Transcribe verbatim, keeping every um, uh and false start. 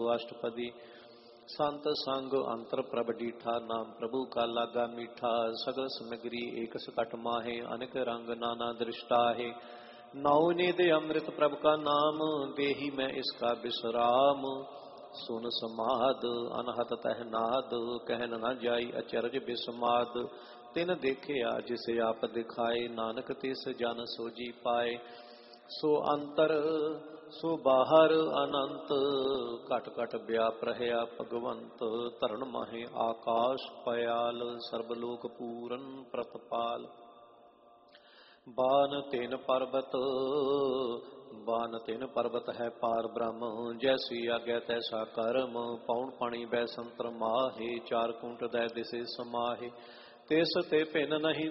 अष्टपदी। संत संग अंतर प्रभ डीठा, नाम प्रभु का लागा मीठा। सगल समगरी एक सकट माहे, अनेक रंग नाना दृष्टाहे। नौ निधि अमृत प्रभ का नाम, देही मैं इसका विश्राम। सुन समाद अनहत तह नाद, कहन न जाई अचरज बिस्माद। तिन देखिया जिसे आप दिखाए, नानक तिस जन सोजी पाए। सो अंतर सो बाहर अनंत, घट घट व्याप रहया भगवंत। धरण माहे आकाश पयाल, सर्वलोक पूरन प्रतपाल। बान तिन पर्वत बान तिन पर्वत है पार ब्रह्म, जैसी आज्ञा तैसा कर्म। पौन पानी बै संतर माहे, चार कुंट दै दिसे समाहे। तिस ते भिन्न नहीं